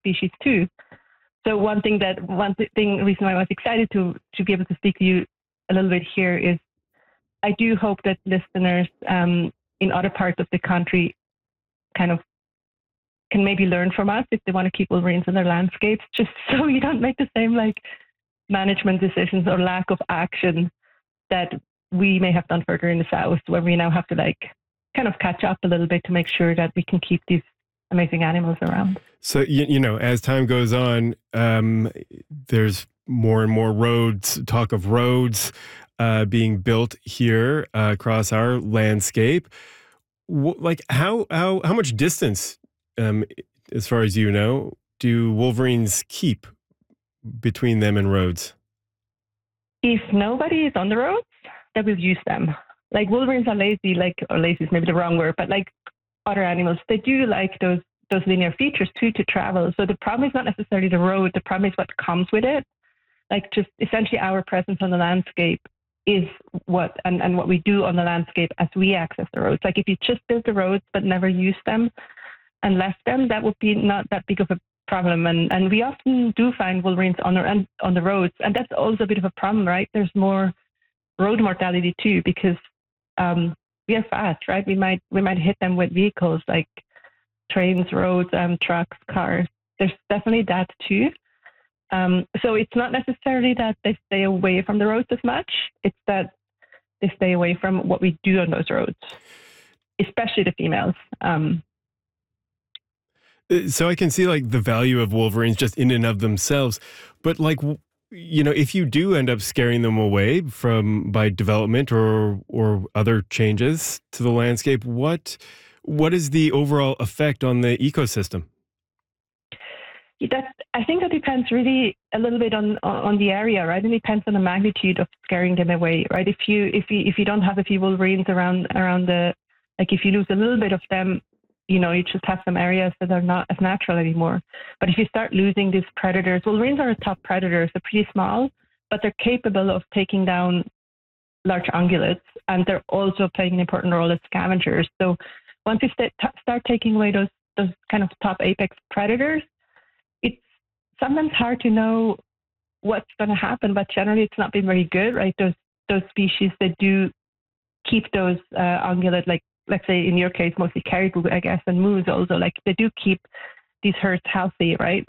species too. So reason why I was excited to be able to speak to you a little bit here is I do hope that listeners in other parts of the country kind of can maybe learn from us if they want to keep wolverines in their landscapes, just so you don't make the same management decisions or lack of action that we may have done further in the south, where we now have to kind of catch up a little bit to make sure that we can keep these amazing animals around. So, as time goes on, there's more and more roads, talk of roads being built here across our landscape. How much distance, as far as you know, do wolverines keep between them and roads? If nobody is on the roads, they will use them. Like wolverines are lazy, or lazy is maybe the wrong word, but like other animals, they do like those linear features too to travel. So the problem is not necessarily the road. The problem is what comes with it. Like just essentially our presence on the landscape is what we do on the landscape as we access the roads. Like if you just built the roads but never used them and left them, that would be not that big of a problem. And we often do find wolverines on the roads, and that's also a bit of a problem, right? There's more road mortality too because we are fast, right? We might hit them with vehicles like trains, roads, trucks, cars. There's definitely that too. So it's not necessarily that they stay away from the roads as much. It's that they stay away from what we do on those roads, especially the females. So I can see the value of wolverines just in and of themselves, but if you do end up scaring them away by development or other changes to the landscape, what is the overall effect on the ecosystem? I think that depends really a little bit on the area, right? It depends on the magnitude of scaring them away, right? If you don't have a few wolverines around if you lose a little bit of them, you just have some areas that are not as natural anymore. But if you start losing these predators, wolverines are a top predator. They're pretty small, but they're capable of taking down large ungulates, and they're also playing an important role as scavengers. So once you start taking away those kind of top apex predators, it's sometimes hard to know what's going to happen, but generally it's not been very good, right? Those species that do keep those ungulate, like let's say in your case, mostly caribou, I guess, and moose also, they do keep these herds healthy, right?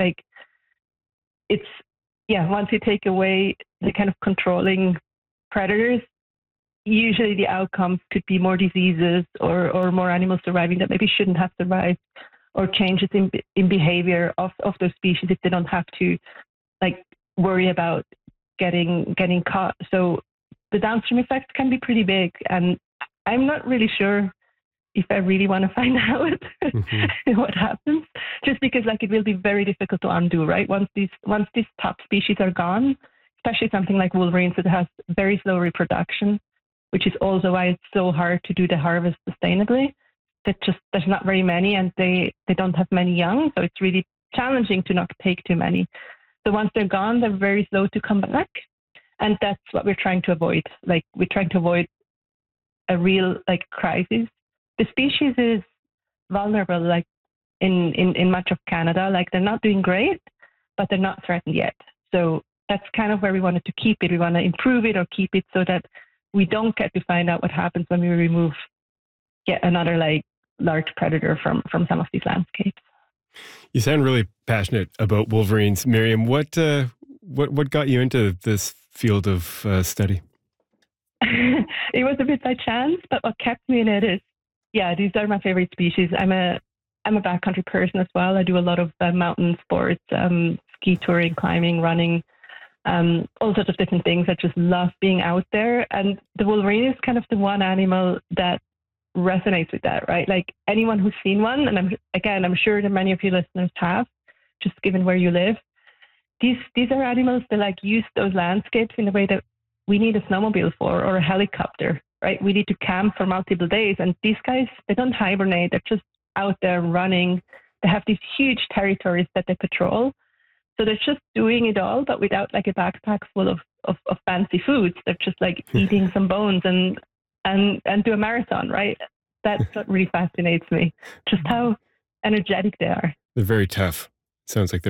Once you take away the kind of controlling predators, usually the outcomes could be more diseases or more animals surviving that maybe shouldn't have survived, or changes in behavior of those species if they don't have to worry about getting caught. So the downstream effects can be pretty big, and I'm not really sure if I really want to find out what happens, just because it will be very difficult to undo, right? Once these top species are gone, especially something like wolverines that has very slow reproduction, which is also why it's so hard to do the harvest sustainably. There's not very many, and they don't have many young, so it's really challenging to not take too many. So once they're gone, they're very slow to come back, and that's what we're trying to avoid. We're trying to avoid a real crisis. The species is vulnerable, in much of Canada. They're not doing great, but they're not threatened yet. So that's kind of where we wanted to keep it. We want to improve it or keep it so that we don't get to find out what happens when we remove yet another large predator from some of these landscapes. You sound really passionate about wolverines, Miriam. What got you into this field of study? It was a bit by chance, but what kept me in it is, these are my favorite species. I'm a backcountry person as well. I do a lot of mountain sports, ski touring, climbing, running, all sorts of different things. I just love being out there. And the wolverine is kind of the one animal that resonates with that, right? Anyone who's seen one, and I'm sure that many of you listeners have, just given where you live, these are animals that use those landscapes in a way that we need a snowmobile for, or a helicopter, right? We need to camp for multiple days. And these guys, they don't hibernate. They're just out there running. They have these huge territories that they patrol. So they're just doing it all, but without a backpack full of fancy foods. They're just eating some bones and do a marathon, right? That's what really fascinates me, just how energetic they are. They're very tough. Sounds like they're